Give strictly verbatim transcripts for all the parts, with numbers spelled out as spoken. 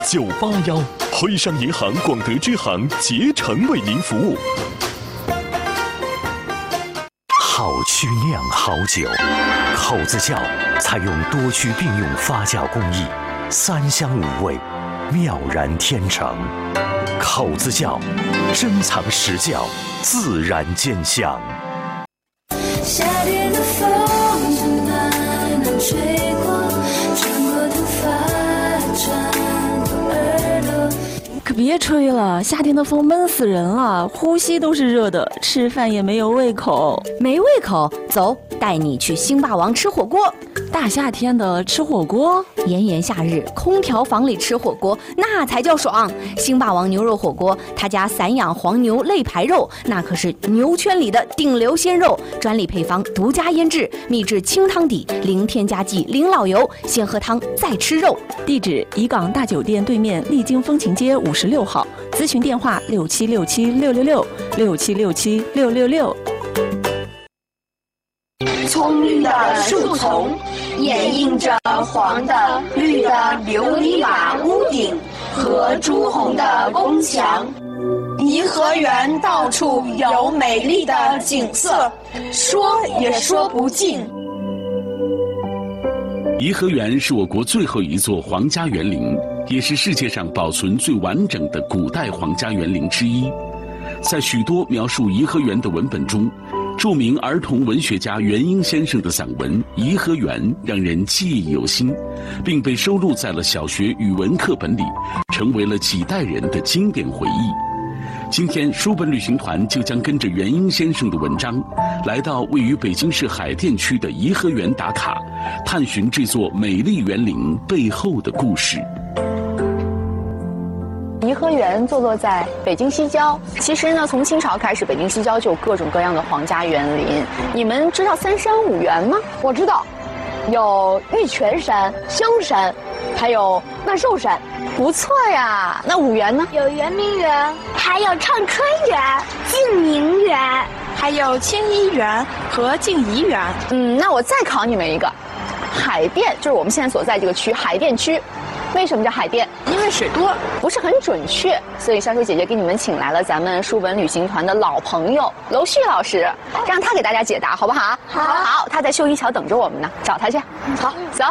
九八幺，徽商银行广德支行竭诚为您服务。 好曲酿好酒，口子窖采用多区并用发酵工艺，三香五味，妙然天成。口子窖，珍藏实窖，自然见香。 夏天的风从暖暖吹过，穿过头发，穿过耳朵。 可别吹了，夏天的风闷死人了，呼吸都是热的，吃饭也没有胃口。 没胃口，走，带你去星霸王吃火锅。 大夏天的吃火锅， 炎炎夏日，空调房里吃火锅，那才叫爽。星霸王牛肉火锅，他家散养黄牛肋排肉，那可是牛圈里的顶流鲜肉，专利配方，独家腌制，秘制清汤底，零添加剂，零老油，先喝汤再吃肉。 地址：怡港大酒店对面丽晶风情街五十六号，咨询电话：六七六七六六六六七六七六六六。 葱绿的树丛掩映着黄的、绿的琉璃瓦屋顶和朱红的宫墙。颐和园到处有美丽的景色，说也说不尽。 颐和园是我国最后一座皇家园林，也是世界上保存最完整的古代皇家园林之一。在许多描述颐和园的文本中，著名儿童文学家元英先生的散文《颐和园》让人记忆犹新，并被收录在了小学语文课本里，成为了几代人的经典回忆。今天书本旅行团就将跟着元英先生的文章，来到位于北京市海淀区的颐和园打卡，探寻这座美丽园林背后的故事。 颐和园坐落在北京西郊，其实呢，从清朝开始，北京西郊就有各种各样的皇家园林。你们知道三山五园吗？ 我知道，有玉泉山、香山，还有万寿山。 不错呀，那五园呢？ 有圆明园，还有畅春园、静明园， 还有清漪园和静怡园。 嗯，那我再考你们一个，海淀就是我们现在所在这个区，海淀区。为什么叫海淀？ 因为水多， 不是很准确，所以香水姐姐给你们请来了咱们书本旅行团的老朋友娄旭老师，让他给大家解答，好不好？ 好， 好，他在秀一桥等着我们呢，找他去。好，走。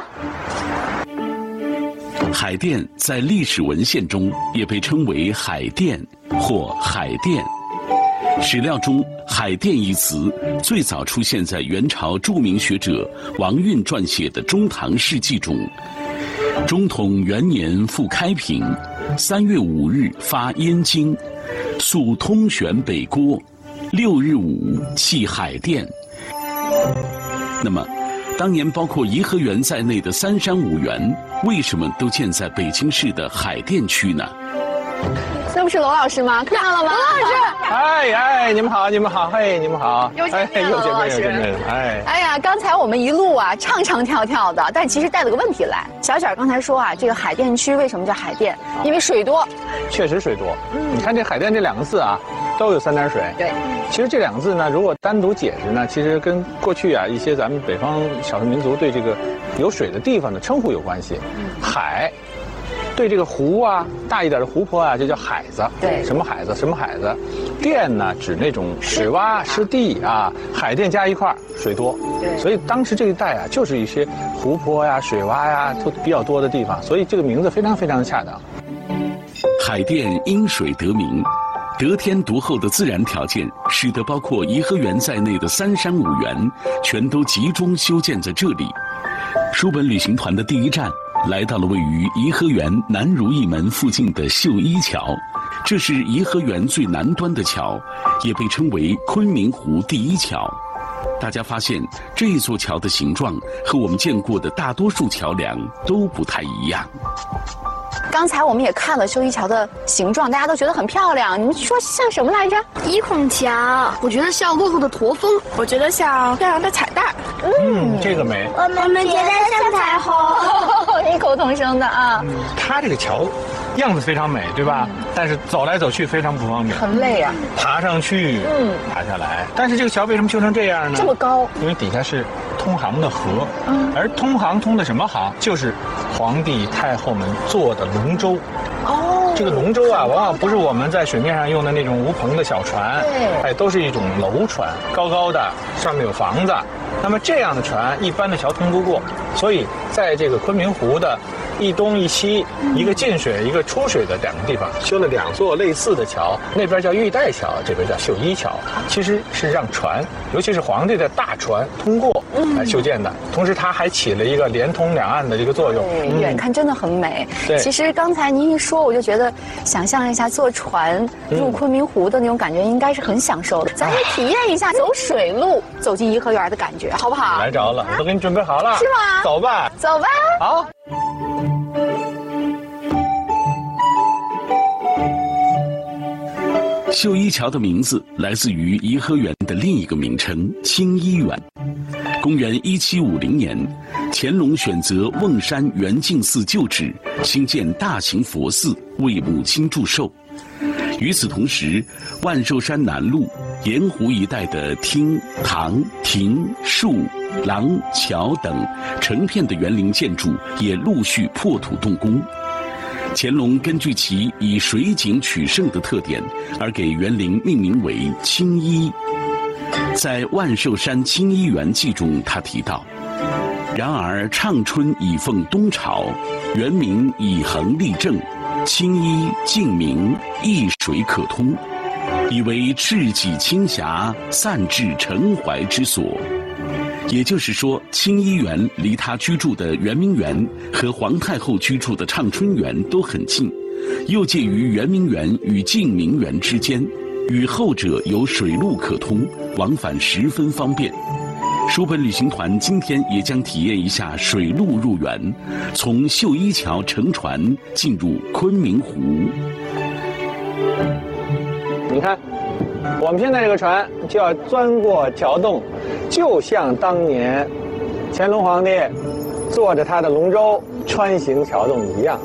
海淀在历史文献中也被称为海淀或海淀。史料中“海淀”一词最早出现在元朝著名学者王运撰写的《中唐事记》中。中统元年复开平，三月五日发燕京，溯通玄北郭，六日午弃海淀。那么，当年包括颐和园在内的三山五园，为什么都建在北京市的海淀区呢？ 那不是娄老师吗？看到了吗？ 娄老师， 哎哎，你们好，你们好，嘿，你们好， 又见面了， 又见面， 娄老师。 又见面了，哎。 哎呀，刚才我们一路啊唱唱跳跳的，但其实带了个问题来。小小刚才说啊，这个海淀区为什么叫海淀？因为水多。 确实水多。嗯，你看这海淀这两个字啊，都有三点水。 对。 其实这两个字呢，如果单独解释呢，其实跟过去啊一些咱们北方少数民族对这个有水的地方的称呼有关系。嗯。海。对这个湖啊，大一点的湖泊啊，就叫海子。 对， 什么海子？什么海子？淀呢，指那种水洼、湿地啊。海淀加一块儿，水多。 对， 所以当时这一带啊，就是一些湖泊呀、水洼呀都比较多的地方，所以这个名字非常非常的恰当。 海淀因水得名，得天独厚的自然条件，使得包括颐和园在内的三山五园，全都集中修建在这里。书本旅行团的第一站。来到了位于颐和园南如意门附近的秀一桥，这是颐和园最南端的桥，也被称为昆明湖第一桥。大家发现这座桥的形状和我们见过的大多数桥梁都不太一样。 刚才我们也看了秀一桥的形状，大家都觉得很漂亮。你们说像什么来着？ 一孔桥， 我觉得像骆驼的驼峰， 我觉得像漂亮的彩带。 嗯，这个美。 我们觉得像彩虹。 异口同声的啊。 嗯，它这个桥样子非常美，对吧？嗯、但是走来走去非常不方便， 很累啊。 爬上去，嗯，爬下来。但是这个桥为什么修成这样呢？ 这么高， 因为底下是通航的河，嗯，而通航通的什么航？就是皇帝太后们坐的龙舟。哦，这个龙舟啊，往往不是我们在水面上用的那种无篷的小船，对，哎，都是一种楼船，高高的，上面有房子。那么这样的船，一般的桥通不过，所以在这个昆明湖的一东一西，一个进水一个出水的两个地方，修了两座类似的桥，那边叫玉带桥，这边叫秀一桥，其实是让船，尤其是皇帝的大船通过来修建的。同时，它还起了一个连通两岸的一个作用。 对，远看真的很美。 对， 其实刚才您一说，我就觉得，想象一下坐船入昆明湖的那种感觉，应该是很享受的。咱也体验一下走水路走进颐和园的感觉，好不好？ 来着了，我都给你准备好了。 是吗？ 走吧， 走吧。 好。 秀一桥的名字来自于颐和园的另一个名称清漪园。公元一七五零年，乾隆选择瓮山元敬寺旧址，兴建大型佛寺，为母亲祝寿。与此同时，万寿山南麓、盐湖一带的厅、堂、亭、树、廊、桥等成片的园林建筑也陆续破土动工。乾隆根据其以水景取胜的特点，而给园林命名为清漪。在《万寿山清漪园记》中，他提到：“然而畅春已奉东朝，园民以恒立正，清漪净明，一水可通，以为赤己清霞，散至澄怀之所。”也就是说，清漪园离他居住的圆明园和皇太后居住的畅春园都很近，又介于圆明园与净明园之间，与后者有水路可通，往返十分方便。书本旅行团今天也将体验一下水路入园，从秀一桥乘船进入昆明湖。 你看，我们现在这个船就要钻过桥洞，就像当年乾隆皇帝坐着他的龙舟穿行桥洞一样。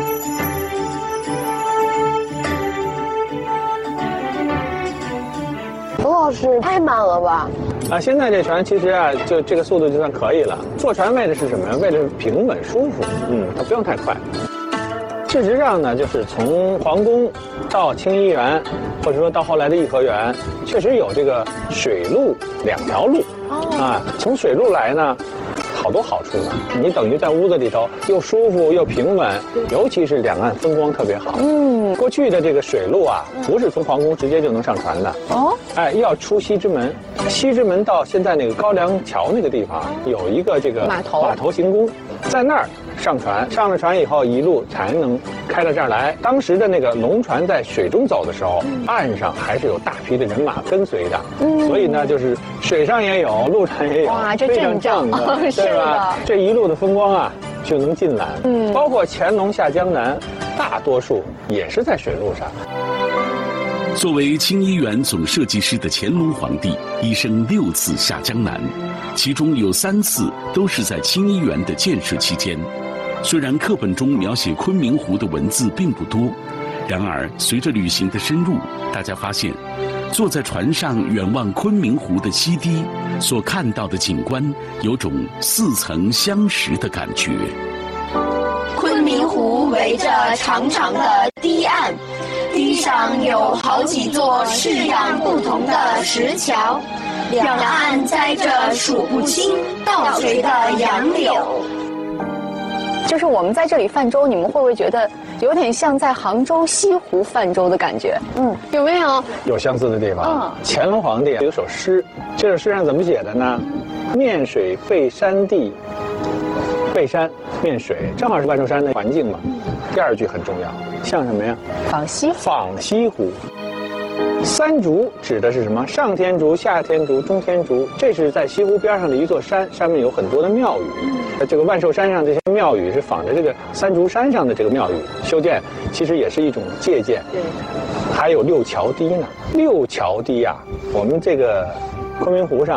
罗老师太慢了吧？ 啊，现在这船其实啊，就这个速度就算可以了。坐船为的是什么呀？为的是平稳舒服，嗯，它不用太快。事实上呢，就是从皇宫到清漪园，或者说到后来的颐和园，确实有这个水陆两条路。啊，从水路来呢，好多好处呢。你等于在屋子里头又舒服又平稳，尤其是两岸风光特别好。嗯，过去的这个水路啊，不是从皇宫直接就能上船的。哦，哎，要出西直门，西直门到现在那个高梁桥那个地方有一个这个码头码头行宫，在那儿上船，上了船以后一路才能开到这儿来。当时的那个龙船在水中走的时候，岸上还是有大批的人马跟随的，嗯，所以呢，就是水上也有，路上也有， 哇，这阵仗， 对吧？这一路的风光啊，就能尽览。嗯，包括乾隆下江南，大多数也是在水路上。 作为清漪园总设计师的乾隆皇帝，一生六次下江南，其中有三次都是在清漪园的建设期间。虽然课本中描写昆明湖的文字并不多，然而随着旅行的深入，大家发现，坐在船上远望昆明湖的西堤，所看到的景观有种似曾相识的感觉。 昆明湖围着长长的堤岸，堤上有好几座式样不同的石桥，两岸栽着数不清倒垂的杨柳。 就是我们在这里泛舟，你们会不会觉得有点像在杭州西湖泛舟的感觉？嗯，有没有？ 有相似的地方。嗯，乾隆皇帝有首诗，这首诗上怎么写的呢？面水背山地，背山面水，正好是万寿山的环境嘛。第二句很重要，像什么呀？ 仿西仿西湖。三竹指的是什么？上天竺、下天竺、中天竺，这是在西湖边上的一座山，上面有很多的庙宇。嗯、这个万寿山上这些庙宇是仿着这个三竹山上的这个庙宇修建，其实也是一种借鉴。对，还有六桥堤呢。六桥堤啊，我们这个昆明湖上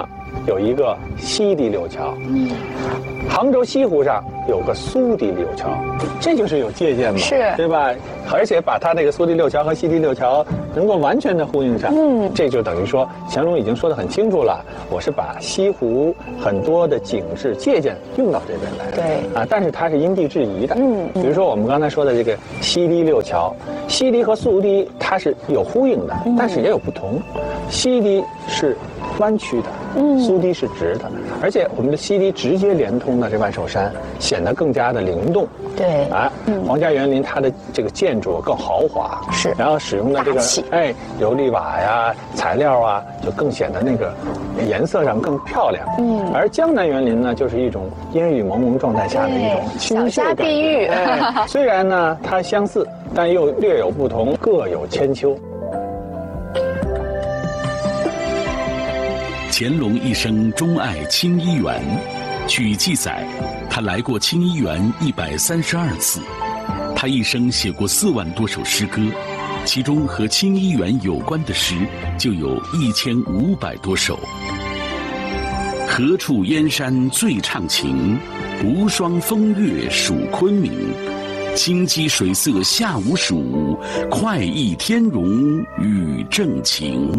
有一个西堤六桥，嗯，杭州西湖上有个苏堤六桥，这就是有借鉴嘛， 是， 对吧？而且把它这个苏堤六桥和西堤六桥能够完全的呼应上，嗯，这就等于说乾隆已经说得很清楚了，我是把西湖很多的景致借鉴用到这边来了， 对， 啊，但是它是因地制宜的，嗯，比如说我们刚才说的这个西堤六桥，西堤和苏堤它是有呼应的，但是也有不同，西堤是弯曲的，嗯，苏堤是直的，而且我们的西堤直接连通的这万寿山，显得更加的灵动。 对， 啊，嗯、皇家园林它的这个建筑更豪华， 是， 然后使用的这个哎琉璃瓦呀、材料啊，就更显得那个颜色上更漂亮。嗯，而江南园林呢，就是一种烟雨蒙蒙状态下的一种清秀感。小家碧玉，哎、虽然呢它相似，但又略有不同，各有千秋。 乾隆一生钟爱清漪园，据记载，他来过清漪园一百三十二次。他一生写过四万多首诗歌，其中和清漪园有关的诗就有一千五百多首。何处燕山最唱情？无双风月属昆明。清鸡水色下无暑，快意天容与正情。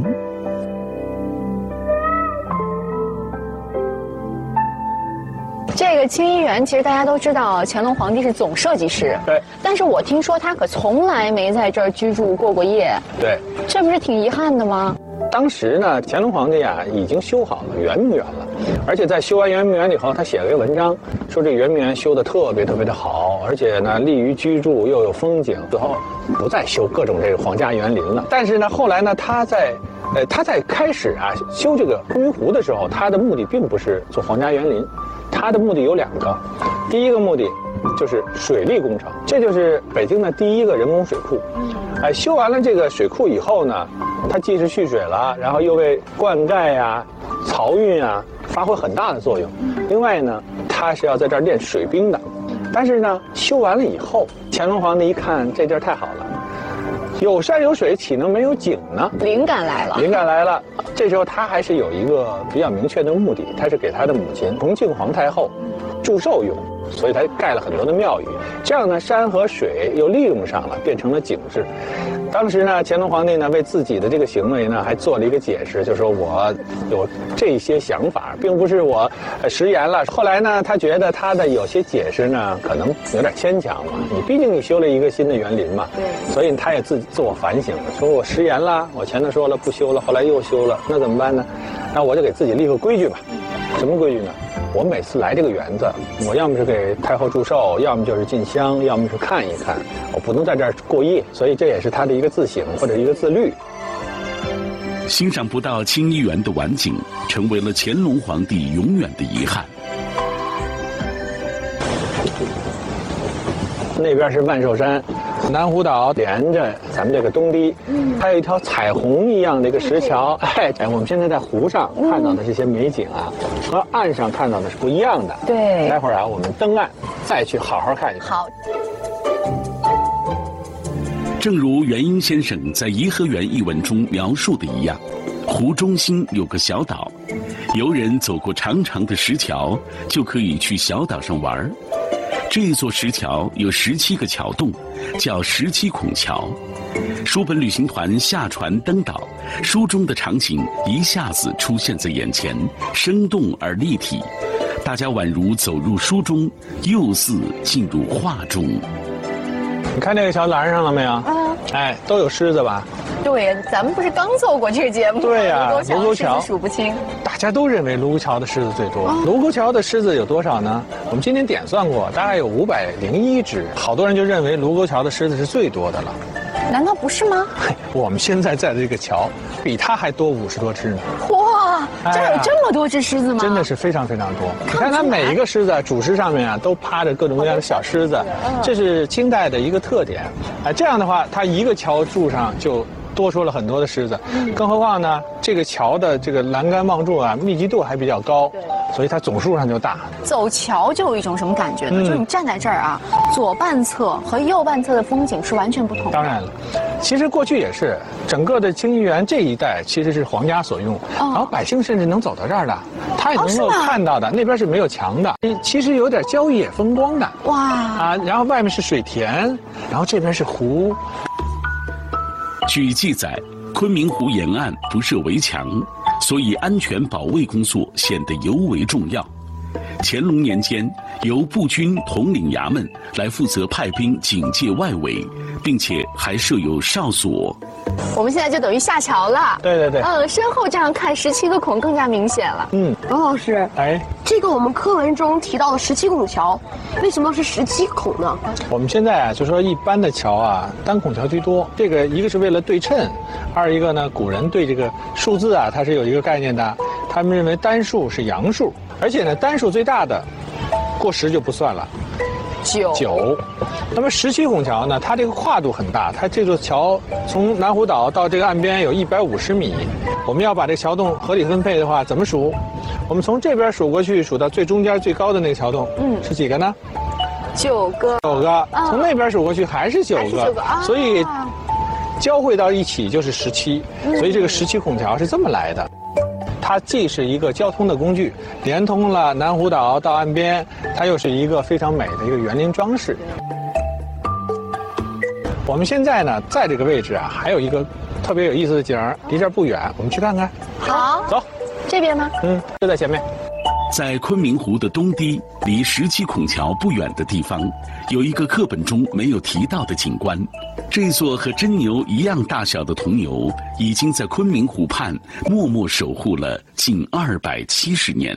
这个清漪园其实大家都知道，乾隆皇帝是总设计师。 对。 但是我听说他可从来没在这儿居住过过夜。 对。 这不是挺遗憾的吗？ 当时呢，乾隆皇帝啊已经修好了圆明园了，而且在修完圆明园以后，他写了一个文章，说这圆明园修得特别特别的好，而且呢利于居住又有风景，最后不再修各种这个皇家园林了。但是呢，后来呢，他在。呃，他在开始啊修这个昆明湖的时候，他的目的并不是做皇家园林，他的目的有两个。第一个目的就是水利工程，这就是北京的第一个人工水库。哎，修完了这个水库以后呢，它既是蓄水了，然后又为灌溉呀、漕运啊发挥很大的作用。另外呢，它是要在这儿练水兵的。但是呢，修完了以后，乾隆皇帝一看这地儿太好了。有山有水，岂能没有景呢？ 灵感来了， 灵感来了。这时候他还是有一个比较明确的目的，他是给他的母亲重庆皇太后祝寿用，所以他盖了很多的庙宇。这样呢，山和水又利用上了，变成了景致。当时呢，乾隆皇帝呢为自己的这个行为呢还做了一个解释，就说我有这些想法，并不是我食言了。后来呢，他觉得他的有些解释呢可能有点牵强嘛，你毕竟你修了一个新的园林嘛，对，所以他也自己自我反省了，说我食言了，我前头说了不修了，后来又修了，那怎么办呢？那我就给自己立个规矩吧。什么规矩呢？我每次来这个园子，我要么是给太后祝寿，要么就是进香，要么是看一看，我不能在这儿过夜。所以这也是他的一个自省或者一个自律。 欣赏不到清漪园的晚景，成为了乾隆皇帝永远的遗憾。 那边是万寿山，南湖岛连着咱们这个东堤，嗯，还有一条彩虹一样的一个石桥。哎，我们现在在湖上看到的这些美景啊，和岸上看到的是不一样的。 对， 待会儿啊，我们登岸再去好好看一看。 好。 正如元英先生在《颐和园》一文中描述的一样，湖中心有个小岛，游人走过长长的石桥，就可以去小岛上玩。这座石桥有十七个桥洞，叫十七孔桥。书本旅行团下船登岛，书中的场景一下子出现在眼前，生动而立体，大家宛如走入书中，又似进入画中。 你看这个桥栏上了没有？啊，哎，都有狮子吧？ 对，咱们不是刚做过这个节目？ 对呀、啊，卢沟桥数不清。 大家都认为卢沟桥的狮子最多。卢沟桥的狮子有多少呢？我们今天点算过，大概有五百零一只。好多人就认为卢沟桥的狮子是最多的了。 难道不是吗？ 我们现在在的这个桥，比它还多五十多只呢。 哇，这儿有这么多只狮子吗？ 真的是非常非常多。你看它每一个狮子主狮上面啊，都趴着各种各样的小狮子，这是清代的一个特点。哎，这样的话，它一个桥柱上就多出了很多的狮子，更何况呢，这个桥的这个栏杆望柱啊，密集度还比较高，所以它总数上就大。 走桥就有一种什么感觉呢？嗯、就是你站在这儿啊，左半侧和右半侧的风景是完全不同的。 当然了， 其实过去也是，整个的清漪园这一带其实是皇家所用，哦、然后百姓甚至能走到这儿的，他也能够看到的。哦、那边是没有墙的，其实有点郊野风光的。哇！啊，然后外面是水田，然后这边是湖。 据记载，昆明湖沿岸不设围墙，所以安全保卫工作显得尤为重要。乾隆年间，由步军统领衙门来负责派兵警戒外围，并且还设有哨所。 我们现在就等于下桥了。 对对对。 嗯，身后这样看，十七个孔更加明显了。 嗯， 王老师， 哎， 这个我们课文中提到的十七孔桥，为什么是十七孔呢？ 我们现在啊，就说一般的桥啊，单孔桥居多。这个一个是为了对称，二一个呢，古人对这个数字啊，它是有一个概念的。他们认为单数是阳数，而且呢，单数最大的过十就不算了。 九九，那么十七孔桥呢？它这个跨度很大，它这座桥从南湖岛到这个岸边有一百五十米。我们要把这个桥洞合理分配的话，怎么数？我们从这边数过去，数到最中间最高的那个桥洞，嗯，是几个呢？ 九个。 九个。啊、从那边数过去还是九个，九个啊、所以交汇到一起就是十七。嗯、所以这个十七孔桥是这么来的。它既是一个交通的工具，连通了南湖岛到岸边，它又是一个非常美的一个园林装饰。我们现在呢，在这个位置啊，还有一个特别有意思的景儿，离这儿不远，我们去看看。 好， 走， 这边吗？ 嗯，就在前面。 在昆明湖的东堤，离十七孔桥不远的地方，有一个课本中没有提到的景观。这座和真牛一样大小的铜牛，已经在昆明湖畔默默守护了近二百七十年。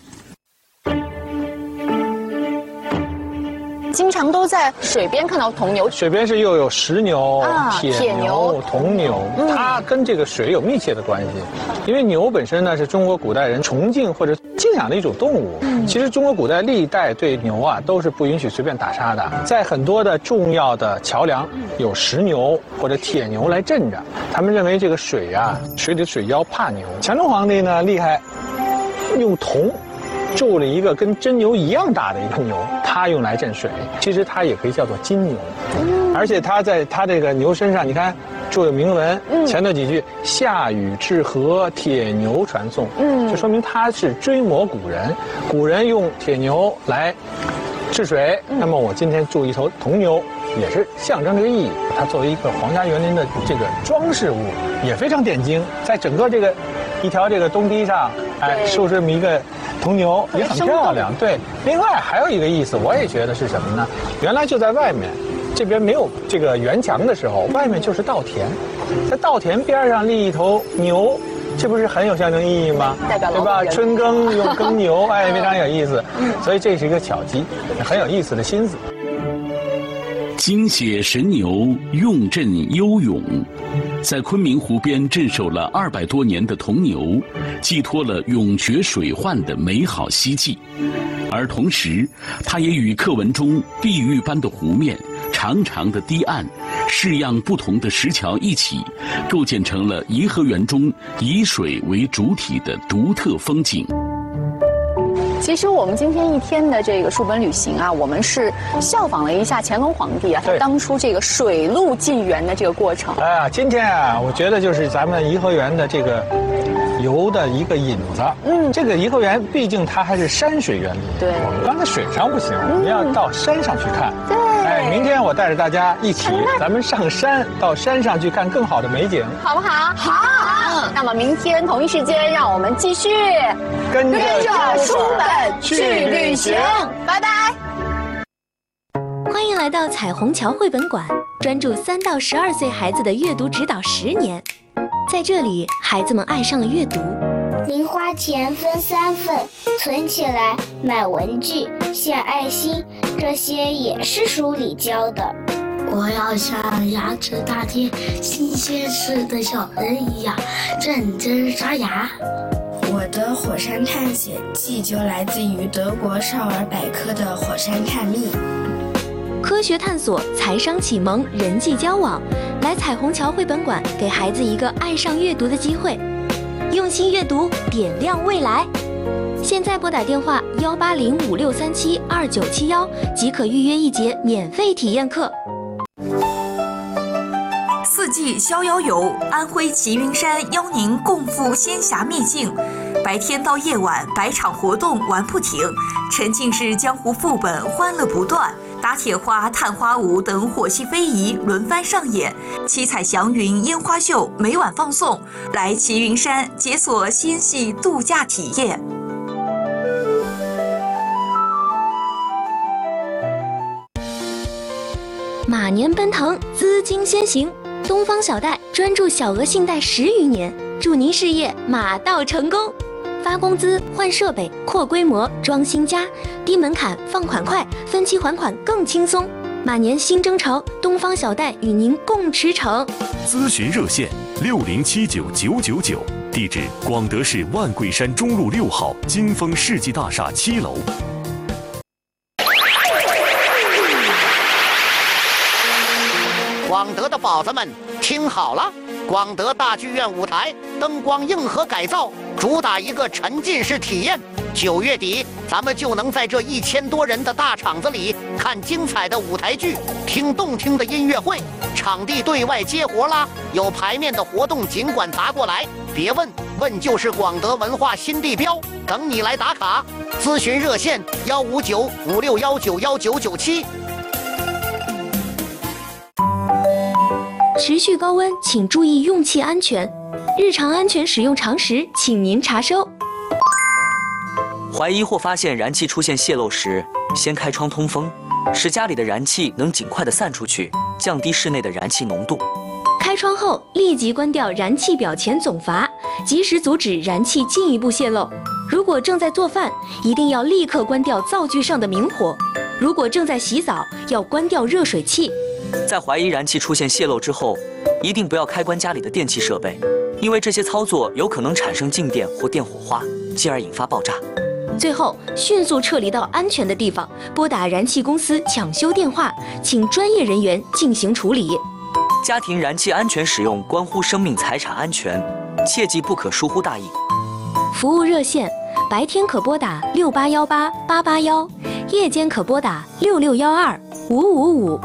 经常都在水边看到铜牛， 水边是又有石牛、 啊、 铁牛、铜牛，嗯、它跟这个水有密切的关系。因为牛本身呢是中国古代人崇敬或者敬仰的一种动物。嗯、其实中国古代历代对牛啊都是不允许随便打杀的，在很多的重要的桥梁有石牛或者铁牛来镇着。他们认为这个水啊，水里的水妖怕牛。乾隆皇帝呢厉害，用铜铸了一个跟真牛一样大的一个牛，它用来镇水。其实它也可以叫做金牛，嗯、而且它在它这个牛身上，你看铸有铭文，嗯、前头几句“夏禹治河，铁牛传颂”，嗯，就说明它是追摹古人，古人用铁牛来治水。嗯、那么我今天铸一头铜牛，也是象征这个意义。它作为一个皇家园林的这个装饰物，也非常点睛。在整个这个一条这个东堤上，哎，竖这么一个铜牛也很漂亮。对，另外还有一个意思，我也觉得是什么呢？原来就在外面，这边没有这个园墙的时候，外面就是稻田，在稻田边上立一头牛，这不是很有象征意义吗？ 代表对吧？春耕用耕牛，哎，非常有意思。所以这是一个巧机，很有意思的心思。 精血神牛，用镇悠泳。在昆明湖边镇守了二百多年的铜牛，寄托了永绝水患的美好希冀。而同时，它也与课文中碧玉般的湖面、长长的堤岸、式样不同的石桥一起，构建成了颐和园中以水为主体的独特风景。 其实我们今天一天的这个书本旅行啊，我们是效仿了一下乾隆皇帝啊，他当初这个水路进园的这个过程。 哎呀，今天啊，我觉得就是咱们颐和园的这个游的一个引子。嗯，这个颐和园毕竟它还是山水园林， 对， 我们刚才水上不行，我们要到山上去看。对，哎，明天我带着大家一起，咱们上山，到山上去看更好的美景， 好不好？好。那么明天同一时间，让我们继续跟着书本去旅行。拜拜。 欢迎来到彩虹桥绘本馆，专注三到十二岁孩子的阅读指导十年。在这里，孩子们爱上了阅读。 零花钱分三份，存起来买文具、献爱心，这些也是书里教的。 我要像牙齿大贴、新鲜吃的小人一样认真刷牙。 我的火山探险记就来自于德国少儿百科的火山探秘。 科学探索、财商启蒙、人际交往，来彩虹桥绘本馆，给孩子一个爱上阅读的机会。用心阅读，点亮未来。现在拨打电话幺八零五六三七二九七幺即可预约一节免费体验课。 四记逍遥游，安徽齐云山邀您共赴仙侠秘境。白天到夜晚，百场活动玩不停，沉浸式江湖副本欢乐不断，打铁花、探花舞等火系非遗轮番上演，七彩祥云烟花秀每晚放送。来齐云山解锁仙系度假体验。 马年奔腾，资金先行。东方小贷专注小额信贷十余年，祝您事业马到成功。发工资、换设备、扩规模、装新家，低门槛、放款快，分期还款更轻松。马年新征程，东方小贷与您共驰骋。 咨询热线六零七九九九九，地址广德市万桂山中路六号金丰世纪大厦七楼。 广德的宝子们，听好了！广德大剧院舞台灯光硬核改造，主打一个沉浸式体验。九月底，咱们就能在这一千多人的大场子里看精彩的舞台剧，听动听的音乐会。场地对外接活啦，有排面的活动尽管砸过来，别问，问就是广德文化新地标，等你来打卡。咨询热线幺五九五六幺九幺九九七。 持续高温，请注意用气安全。日常安全使用常识，请您查收。 怀疑或发现燃气出现泄漏时，先开窗通风，使家里的燃气能尽快的散出去，降低室内的燃气浓度。 开窗后立即关掉燃气表前总阀，及时阻止燃气进一步泄漏。如果正在做饭，一定要立刻关掉灶具上的明火。如果正在洗澡，要关掉热水器。 在怀疑燃气出现泄漏之后，一定不要开关家里的电气设备，因为这些操作有可能产生静电或电火花，进而引发爆炸。 最后，迅速撤离到安全的地方，拨打燃气公司抢修电话，请专业人员进行处理。 家庭燃气安全使用关乎生命财产安全，切记不可疏忽大意。 服务热线：白天可拨打六八幺八八八幺，夜间可拨打六六幺二五五五。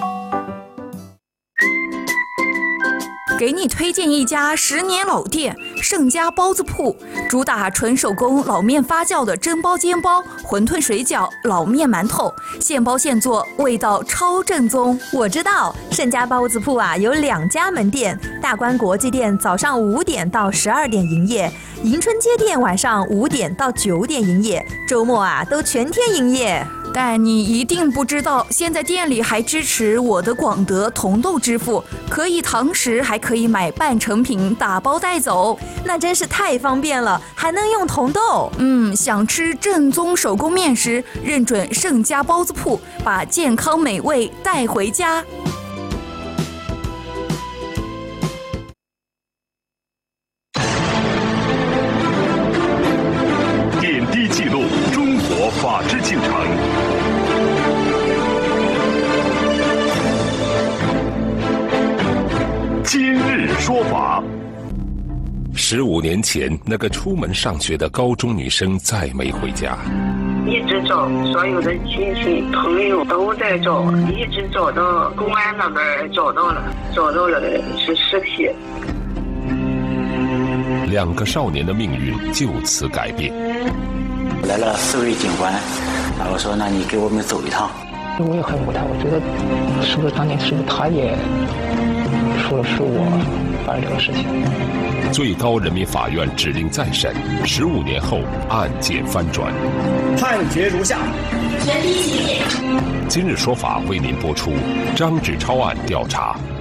给你推荐一家十年老店盛家包子铺，主打纯手工老面发酵的蒸包、煎包、馄饨、水饺、老面、馒头，现包现做，味道超正宗。 我知道盛家包子铺啊有两家门店，大观国际店早上五点到十二点营业，迎春街店晚上五点到九点营业，周末啊都全天营业。 但你一定不知道，现在店里还支持我的广德同豆支付，可以堂食，还可以买半成品打包带走， 那真是太方便了，还能用同豆。 嗯，想吃正宗手工面食，认准盛家包子铺，把健康美味带回家。 点滴记录中国法治进程。今日说法。 十五年前，那个出门上学的高中女生再没回家， 一直找，所有的亲戚朋友都在找，一直找到公安那边找到了，找到了是尸体。 两个少年的命运就此改变。 来了四位警官，然后说：“那你给我们走一趟。” 我也很无奈，我觉得是不是当年是不是他也说是我办这个事情。 最高人民法院指令再审，十五年后案件翻转， 判决如下： 今日说法为您播出张志超案调查